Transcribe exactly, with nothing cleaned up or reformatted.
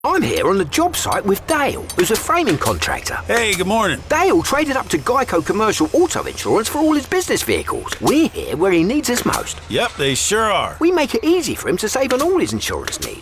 I'm here on the job site with Dale, who's a framing contractor. Hey, good morning. Dale traded up to Geico Commercial Auto Insurance for all his business vehicles. We're here where he needs us most. Yep, they sure are. We make it easy for him to save on all his insurance needs.